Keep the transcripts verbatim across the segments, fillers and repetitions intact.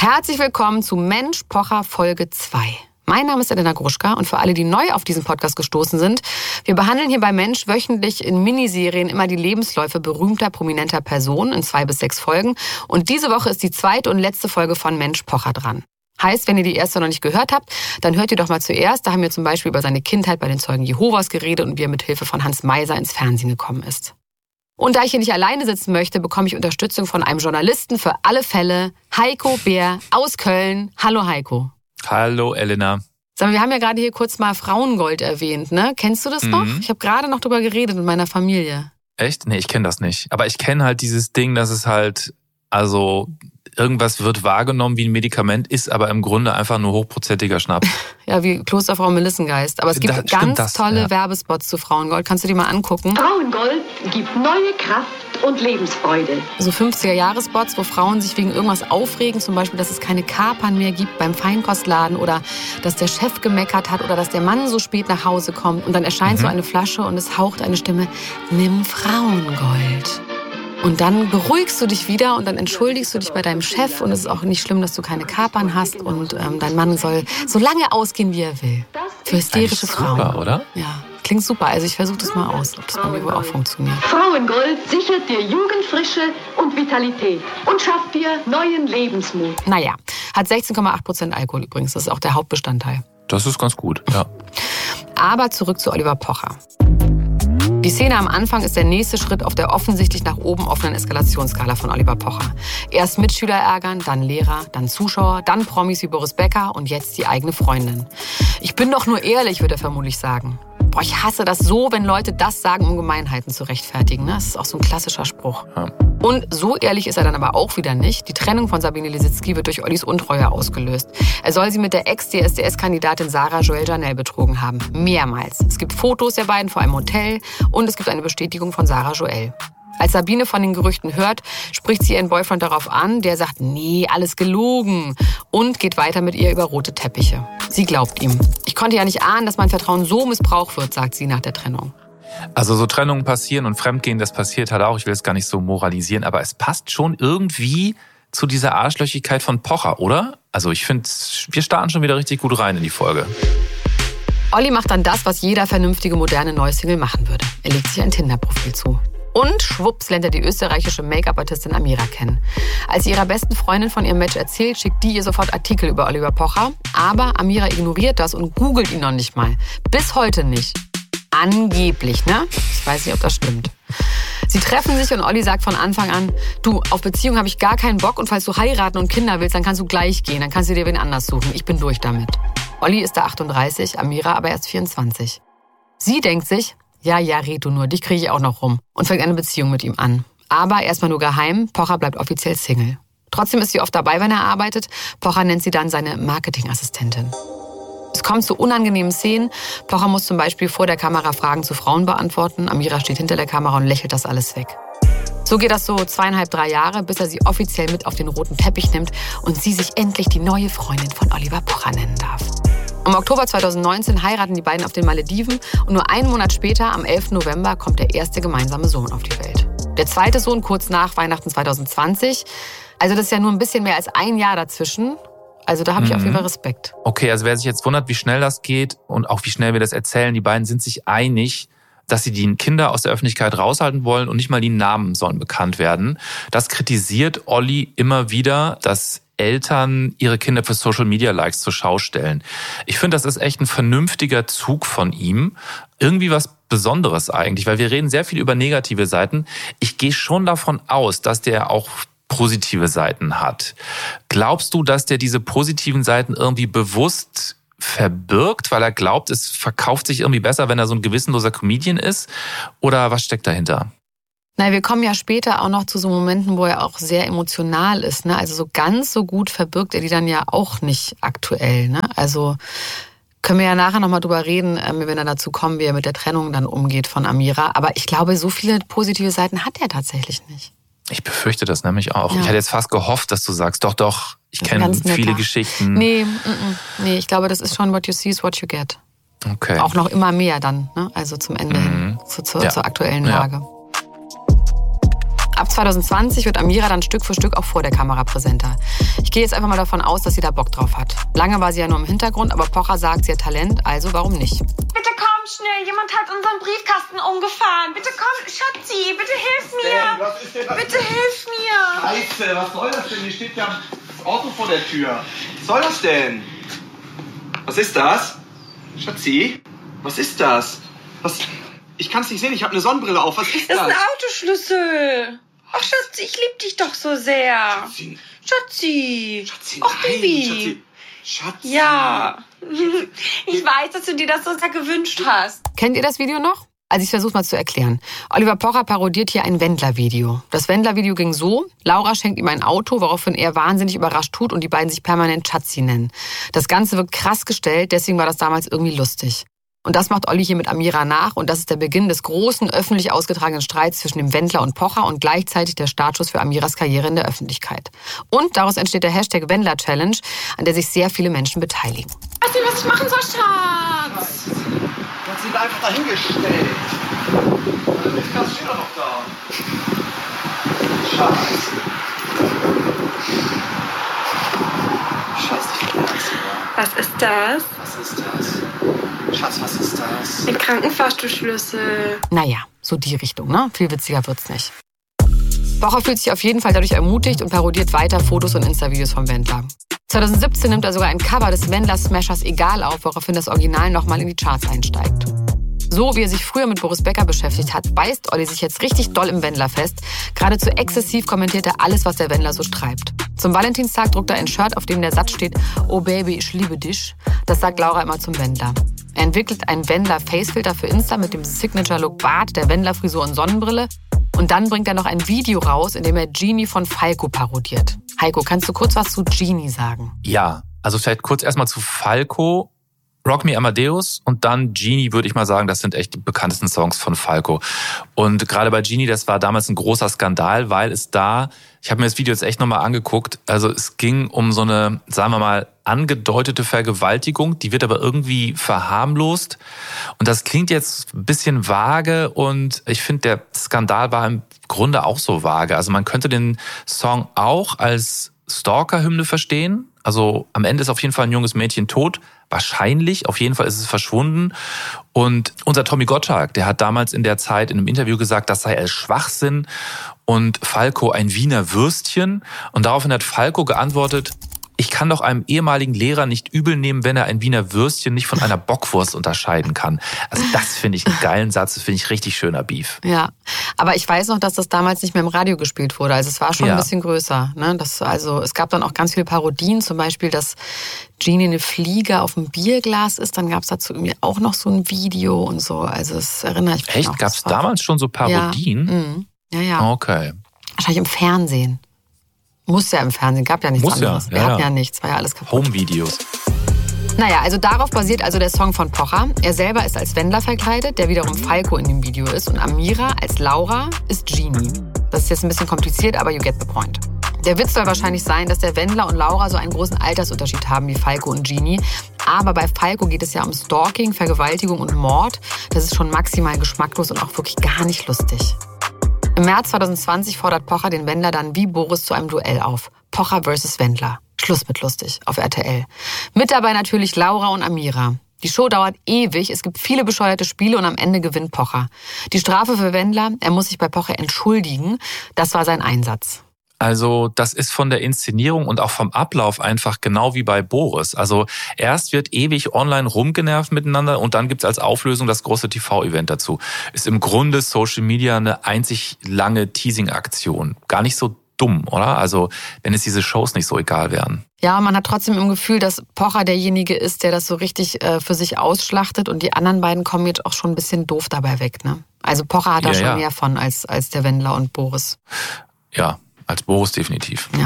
Herzlich willkommen zu Mensch Pocher Folge zwei. Mein Name ist Elena Gruschka und für alle, die neu auf diesen Podcast gestoßen sind, wir behandeln hier bei Mensch wöchentlich in Miniserien immer die Lebensläufe berühmter, prominenter Personen in zwei bis sechs Folgen. Und diese Woche ist die zweite und letzte Folge von Mensch Pocher dran. Heißt, wenn ihr die erste noch nicht gehört habt, dann hört ihr doch mal zuerst. Da haben wir zum Beispiel über seine Kindheit bei den Zeugen Jehovas geredet und wie er mit Hilfe von Hans Meiser ins Fernsehen gekommen ist. Und da ich hier nicht alleine sitzen möchte, bekomme ich Unterstützung von einem Journalisten für alle Fälle, Heiko Bär aus Köln. Hallo Heiko. Hallo Elena. Sag mal, wir haben ja gerade hier kurz mal Frauengold erwähnt, ne? Kennst du das noch? Mhm. Ich habe gerade noch drüber geredet mit meiner Familie. Echt? Nee, ich kenne das nicht. Aber ich kenne halt dieses Ding, dass es halt, also irgendwas wird wahrgenommen wie ein Medikament, ist aber im Grunde einfach nur hochprozentiger Schnaps. Ja, wie Klosterfrau Melissengeist. Aber es gibt Das, ganz stimmt das, tolle ja. Werbespots zu Frauengold. Kannst du die mal angucken? Frauengold gibt neue Kraft und Lebensfreude. So fünfziger-Jahre-Spots, wo Frauen sich wegen irgendwas aufregen. Zum Beispiel, dass es keine Kapern mehr gibt beim Feinkostladen oder dass der Chef gemeckert hat oder dass der Mann so spät nach Hause kommt. Und dann erscheint mhm. so eine Flasche und es haucht eine Stimme, nimm Frauengold. Und dann beruhigst du dich wieder und dann entschuldigst du dich bei deinem Chef und es ist auch nicht schlimm, dass du keine Kapern hast und ähm, dein Mann soll so lange ausgehen, wie er will. Für hysterische Frauen. Super, oder? Ja, klingt super. Also ich versuche das mal aus, ob das bei mir wohl auch funktioniert. Frauengold sichert dir Jugendfrische und Vitalität und schafft dir neuen Lebensmut. Naja, hat sechzehn Komma acht Prozent Alkohol übrigens. Das ist auch der Hauptbestandteil. Das ist ganz gut, ja. Aber zurück zu Oliver Pocher. Die Szene am Anfang ist der nächste Schritt auf der offensichtlich nach oben offenen Eskalationsskala von Oliver Pocher. Erst Mitschüler ärgern, dann Lehrer, dann Zuschauer, dann Promis wie Boris Becker und jetzt die eigene Freundin. Ich bin doch nur ehrlich, würde er vermutlich sagen. Boah, ich hasse das so, wenn Leute das sagen, um Gemeinheiten zu rechtfertigen. Das ist auch so ein klassischer Spruch. Ja. Und so ehrlich ist er dann aber auch wieder nicht. Die Trennung von Sabine Lisicki wird durch Ollis Untreue ausgelöst. Er soll sie mit der Ex-D S D S-Kandidatin Sarah Joelle Janel betrogen haben. Mehrmals. Es gibt Fotos der beiden vor einem Hotel und es gibt eine Bestätigung von Sarah Joelle. Als Sabine von den Gerüchten hört, spricht sie ihren Boyfriend darauf an. Der sagt, nee, alles gelogen. Und geht weiter mit ihr über rote Teppiche. Sie glaubt ihm. Ich konnte ja nicht ahnen, dass mein Vertrauen so missbraucht wird, sagt sie nach der Trennung. Also so Trennungen passieren und Fremdgehen, das passiert halt auch. Ich will es gar nicht so moralisieren, aber es passt schon irgendwie zu dieser Arschlöchigkeit von Pocher, oder? Also ich finde, wir starten schon wieder richtig gut rein in die Folge. Olli macht dann das, was jeder vernünftige, moderne Neusingle machen würde. Er legt sich ein Tinder-Profil zu. Und schwupps lernt er die österreichische Make-up-Artistin Amira kennen. Als sie ihrer besten Freundin von ihrem Match erzählt, schickt die ihr sofort Artikel über Oliver Pocher. Aber Amira ignoriert das und googelt ihn noch nicht mal. Bis heute nicht. Angeblich, ne? Ich weiß nicht, ob das stimmt. Sie treffen sich und Olli sagt von Anfang an, du, auf Beziehung habe ich gar keinen Bock und falls du heiraten und Kinder willst, dann kannst du gleich gehen, dann kannst du dir wen anders suchen. Ich bin durch damit. Olli ist da achtunddreißig, Amira aber erst vierundzwanzig. Sie denkt sich, ja, ja, red du nur, dich kriege ich auch noch rum und fängt eine Beziehung mit ihm an. Aber erstmal nur geheim, Pocher bleibt offiziell Single. Trotzdem ist sie oft dabei, wenn er arbeitet. Pocher nennt sie dann seine Marketingassistentin. Es kommt zu unangenehmen Szenen. Pocher muss zum Beispiel vor der Kamera Fragen zu Frauen beantworten. Amira steht hinter der Kamera und lächelt das alles weg. So geht das so zweieinhalb, drei Jahre, bis er sie offiziell mit auf den roten Teppich nimmt und sie sich endlich die neue Freundin von Oliver Pocher nennen darf. Im Oktober zweitausendneunzehn heiraten die beiden auf den Malediven und nur einen Monat später, am elften November, kommt der erste gemeinsame Sohn auf die Welt. Der zweite Sohn kurz nach Weihnachten zweitausendzwanzig. Also das ist ja nur ein bisschen mehr als ein Jahr dazwischen. Also da habe ich mhm. auf jeden Fall Respekt. Okay, also wer sich jetzt wundert, wie schnell das geht und auch wie schnell wir das erzählen, die beiden sind sich einig, dass sie die Kinder aus der Öffentlichkeit raushalten wollen und nicht mal die Namen sollen bekannt werden. Das kritisiert Olli immer wieder, dass Eltern ihre Kinder für Social-Media-Likes zur Schau stellen. Ich finde, das ist echt ein vernünftiger Zug von ihm. Irgendwie was Besonderes eigentlich, weil wir reden sehr viel über negative Seiten. Ich gehe schon davon aus, dass der auch positive Seiten hat. Glaubst du, dass der diese positiven Seiten irgendwie bewusst verbirgt, weil er glaubt, es verkauft sich irgendwie besser, wenn er so ein gewissenloser Comedian ist? Oder was steckt dahinter? Na, wir kommen ja später auch noch zu so Momenten, wo er auch sehr emotional ist. Ne? Also so ganz so gut verbirgt er die dann ja auch nicht aktuell. Ne? Also können wir ja nachher nochmal drüber reden, wenn er dazu kommen, wie er mit der Trennung dann umgeht von Amira. Aber ich glaube, so viele positive Seiten hat er tatsächlich nicht. Ich befürchte das nämlich auch. Ja. Ich hätte jetzt fast gehofft, dass du sagst, doch, doch, ich kenne viele Geschichten. Nee, m -m. nee, ich glaube, das ist schon what you see is what you get. Okay. Auch noch immer mehr dann, ne? Also zum Ende mhm. hin, zu, zur, ja. zur aktuellen ja. Lage. Ab Ab zwanzig zwanzig wird Amira dann Stück für Stück auch vor der Kamera präsenter. Ich gehe jetzt einfach mal davon aus, dass sie da Bock drauf hat. Lange war sie ja nur im Hintergrund, aber Pocher sagt, sie hat Talent, also warum nicht? Bitte komm schnell, jemand hat unseren Briefkasten umgefahren. Bitte komm, Schatzi, bitte hilf mir. Was ist denn das? Bitte hilf mir. Scheiße, was soll das denn? Hier steht ja das Auto vor der Tür. Was soll das denn? Was ist das? Schatzi, was ist das? Was? Ich kann es nicht sehen, ich habe eine Sonnenbrille auf. Was ist das? Das ist ein Autoschlüssel. Ach, Schatzi, ich liebe dich doch so sehr. Schatzi. Schatzi. Schatzi, Ach, nein. Baby. Schatzi. Schatzi. Ja. Ich weiß, dass du dir das so sehr gewünscht hast. Kennt ihr das Video noch? Also ich versuche mal zu erklären. Oliver Pocher parodiert hier ein Wendler-Video. Das Wendler-Video ging so: Laura schenkt ihm ein Auto, woraufhin er wahnsinnig überrascht tut und die beiden sich permanent Schatzi nennen. Das Ganze wirkt krass gestellt, deswegen war das damals irgendwie lustig. Und das macht Olli hier mit Amira nach und das ist der Beginn des großen, öffentlich ausgetragenen Streits zwischen dem Wendler und Pocher und gleichzeitig der Startschuss für Amiras Karriere in der Öffentlichkeit. Und daraus entsteht der Hashtag Wendler Challenge, an der sich sehr viele Menschen beteiligen. Weißt du, was ich machen soll, Schatz? Das sind einfach dahingestellt. Der Briefkasten steht doch noch da. Scheiße. Scheiße. Was ist das? Was ist das? Schatz, was ist das? Ein Krankenfahrstuhlschlüssel. Naja, so die Richtung, ne? Viel witziger wird's nicht. Pocher fühlt sich auf jeden Fall dadurch ermutigt und parodiert weiter Fotos und Insta-Videos vom Wendler. zwanzig siebzehn nimmt er sogar ein Cover des Wendler-Smashers Egal auf, woraufhin das Original nochmal in die Charts einsteigt. So wie er sich früher mit Boris Becker beschäftigt hat, beißt Olli sich jetzt richtig doll im Wendler fest. Geradezu exzessiv kommentiert er alles, was der Wendler so treibt. Zum Valentinstag druckt er ein Shirt, auf dem der Satz steht: Oh Baby, ich liebe dich. Das sagt Laura immer zum Wendler. Er entwickelt einen Wendler-Facefilter für Insta mit dem Signature-Look Bart, der Wendler-Frisur und Sonnenbrille. Und dann bringt er noch ein Video raus, in dem er Genie von Falco parodiert. Heiko, kannst du kurz was zu Genie sagen? Ja, also vielleicht kurz erstmal zu Falco. Rock Me Amadeus und dann Genie, würde ich mal sagen, das sind echt die bekanntesten Songs von Falco. Und gerade bei Genie, das war damals ein großer Skandal, weil es da, ich habe mir das Video jetzt echt nochmal angeguckt, also es ging um so eine, sagen wir mal, angedeutete Vergewaltigung, die wird aber irgendwie verharmlost. Und das klingt jetzt ein bisschen vage und ich finde, der Skandal war im Grunde auch so vage. Also man könnte den Song auch als Stalker-Hymne verstehen. Also am Ende ist auf jeden Fall ein junges Mädchen tot. Wahrscheinlich, auf jeden Fall ist es verschwunden. Und unser Tommy Gottschalk, der hat damals in der Zeit in einem Interview gesagt, das sei als Schwachsinn und Falco ein Wiener Würstchen. Und daraufhin hat Falco geantwortet: Ich kann doch einem ehemaligen Lehrer nicht übel nehmen, wenn er ein Wiener Würstchen nicht von einer Bockwurst unterscheiden kann. Also das finde ich einen geilen Satz, das finde ich richtig schöner Beef. Ja, aber ich weiß noch, dass das damals nicht mehr im Radio gespielt wurde. Also es war schon ja. ein bisschen größer. Ne? Das, also es gab dann auch ganz viele Parodien, zum Beispiel, dass Genie eine Fliege auf dem Bierglas ist. Dann gab es dazu irgendwie auch noch so ein Video und so. Also das erinnere ich mich Echt? noch. Gab es damals schon so Parodien? Ja, mhm. ja, ja. Okay. Wahrscheinlich im Fernsehen. Muss ja im Fernsehen, gab ja nichts Muss anderes. Ja, ja, Wir hatten ja. ja nichts, war ja alles kaputt. Home-Videos. Naja, also darauf basiert also der Song von Pocher. Er selber ist als Wendler verkleidet, der wiederum Falco in dem Video ist. Und Amira als Laura ist Genie. Das ist jetzt ein bisschen kompliziert, aber you get the point. Der Witz soll wahrscheinlich sein, dass der Wendler und Laura so einen großen Altersunterschied haben wie Falco und Genie. Aber bei Falco geht es ja um Stalking, Vergewaltigung und Mord. Das ist schon maximal geschmacklos und auch wirklich gar nicht lustig. Im März zwanzig zwanzig fordert Pocher den Wendler dann wie Boris zu einem Duell auf. Pocher versus Wendler. Schluss mit lustig auf R T L. Mit dabei natürlich Laura und Amira. Die Show dauert ewig, es gibt viele bescheuerte Spiele und am Ende gewinnt Pocher. Die Strafe für Wendler: Er muss sich bei Pocher entschuldigen. Das war sein Einsatz. Also das ist von der Inszenierung und auch vom Ablauf einfach genau wie bei Boris. Also erst wird ewig online rumgenervt miteinander und dann gibt's als Auflösung das große T V-Event dazu. Ist im Grunde Social Media eine einzig lange Teasing-Aktion. Gar nicht so dumm, oder? Also wenn es diese Shows nicht so egal wären. Ja, man hat trotzdem im Gefühl, dass Pocher derjenige ist, der das so richtig äh, für sich ausschlachtet und die anderen beiden kommen jetzt auch schon ein bisschen doof dabei weg, ne? Also Pocher hat da ja, schon ja. mehr von als, als der Wendler und Boris. Ja, als Boris definitiv. Ja.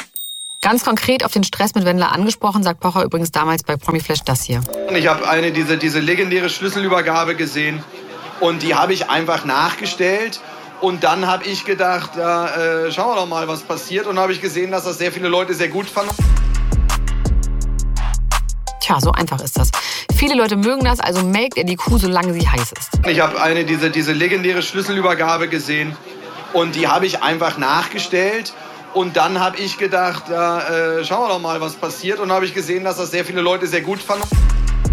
Ganz konkret auf den Stress mit Wendler angesprochen, sagt Pocher übrigens damals bei Promiflash das hier. Ich habe eine diese, diese legendäre Schlüsselübergabe gesehen und die habe ich einfach nachgestellt. Und dann habe ich gedacht, ja, äh, schauen wir doch mal, was passiert. Und habe ich gesehen, dass das sehr viele Leute sehr gut fanden. Tja, so einfach ist das. Viele Leute mögen das, also melkt er die Kuh, solange sie heiß ist. Ich habe eine diese, diese legendäre Schlüsselübergabe gesehen. Und die habe ich einfach nachgestellt. Und dann habe ich gedacht, ja, äh, schauen wir doch mal, was passiert. Und habe ich gesehen, dass das sehr viele Leute sehr gut fanden.